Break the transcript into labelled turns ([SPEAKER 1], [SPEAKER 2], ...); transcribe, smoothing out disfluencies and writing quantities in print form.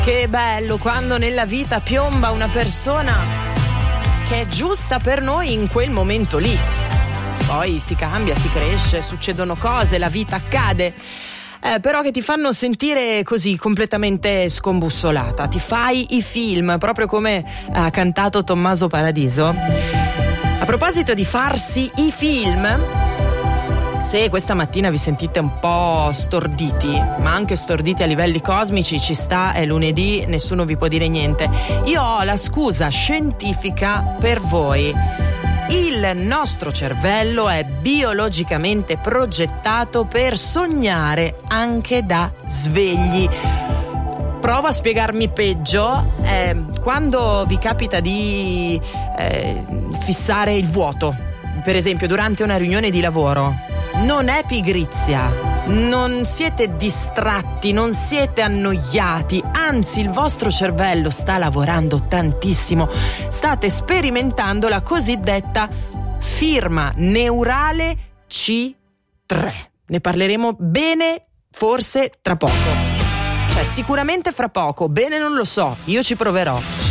[SPEAKER 1] Che bello quando nella vita piomba una persona che è giusta per noi in quel momento lì. Poi si cambia, si cresce, succedono cose, la vita accade. Però che ti fanno sentire così completamente scombussolata. Ti fai i film, proprio come ha cantato Tommaso Paradiso. A proposito di farsi i film, se questa mattina vi sentite un po' storditi, ma anche storditi a livelli cosmici, ci sta, è lunedì, nessuno vi può dire niente. Io ho la scusa scientifica per voi. Il nostro cervello è biologicamente progettato per sognare anche da svegli. Provo a spiegarmi peggio. Quando vi capita di fissare il vuoto, per esempio durante una riunione di lavoro, non è pigrizia. Non siete distratti, non siete annoiati, anzi il vostro cervello sta lavorando tantissimo. State sperimentando la cosiddetta firma neurale C3. Ne parleremo bene forse tra poco. Sicuramente fra poco, bene non lo so, io ci proverò.